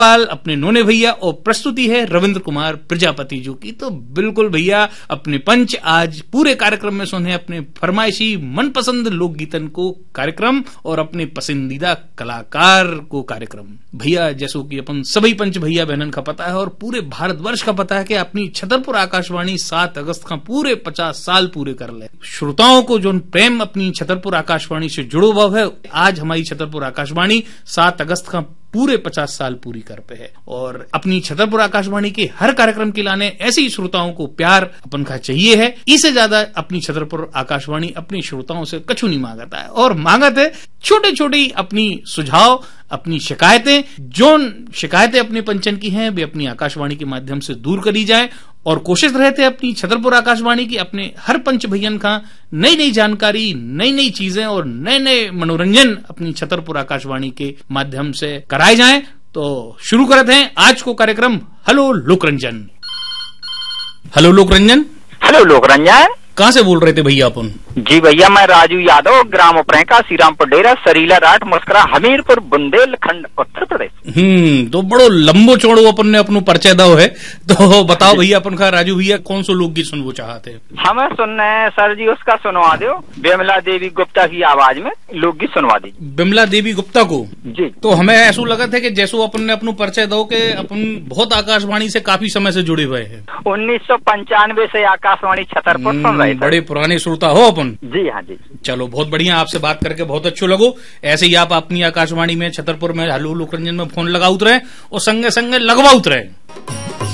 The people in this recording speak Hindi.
अपने नोने भैया और प्रस्तुति है रविंद्र कुमार प्रजापति जी की। तो बिल्कुल भैया अपने पंच आज पूरे कार्यक्रम में सुने अपने फरमाइशी मनपसंद लोकगीतन को कार्यक्रम और अपने पसंदीदा कलाकार को कार्यक्रम। भैया जैसो कि अपन सभी पंच भैया बहनन का पता है और पूरे भारतवर्ष का पता है कि अपनी छतरपुर आकाशवाणी 7 अगस्त का पूरे 50 साल पूरे कर ले। श्रोताओं को जो प्रेम अपनी छतरपुर आकाशवाणी से जुड़ो हुआ है, आज हमारी छतरपुर आकाशवाणी 7 अगस्त का पूरे 50 साल पूरी कर पे है और अपनी छतरपुर आकाशवाणी के हर कार्यक्रम के लाने ऐसे ही श्रोताओं को प्यार अपन का चाहिए है। इससे ज्यादा अपनी छतरपुर आकाशवाणी अपने श्रोताओं से कछु नहीं मांगता है और मांगत है छोटे छोटे अपनी सुझाव, अपनी शिकायतें, जो शिकायतें अपने पंचन की हैं वे अपनी आकाशवाणी के माध्यम से दूर करी जाए और कोशिश रहते अपनी छतरपुर आकाशवाणी की अपने हर पंच भैयन का नई नई जानकारी, नई नई चीजें और नए नए मनोरंजन अपनी छतरपुर आकाशवाणी के माध्यम से कराए जाएं। तो शुरू करते हैं आज को कार्यक्रम हेलो लोकरंजन। हेलो लोकरंजन। हेलो लोकरंजन। कहाँ से बोल रहे थे भैया अपन? जी भैया मैं राजू यादव, ग्राम उपरेखा, श्रीरामपुर डेरा, सरीला राठ, मुस्करा, हमीरपुर, बुंदेलखंड, उत्तर प्रदेश। तो बड़ो लंबो चौड़ो अपन ने अपनो परिचय दो है, तो बताओ भैया अपन का राजू भैया कौन सो लोकगीत सुनना चाहते? हमें सुनना है सर जी, उसका सुनवा दो, बिमला देवी गुप्ता की आवाज में लोकगीत सुनवा दी। बिमला देवी गुप्ता को? जी। तो हमें ऐसा लगा था कि जैसो अपन ने अपनो परिचय दो के अपन बहुत आकाशवाणी से काफी समय से जुड़े हुए हैं। 1995 से आकाशवाणी छतरपुर सुन रहे थे। बड़े पुराने श्रोता हो अपन। जी हाँ जी। चलो बहुत बढ़िया, आपसे बात करके बहुत अच्छा लगो। ऐसे ही आप अपनी आकाशवाणी में छतरपुर में हेलो लोकरंजन में फोन लगाउत रहे और संगे संगे लगवाउत रहे।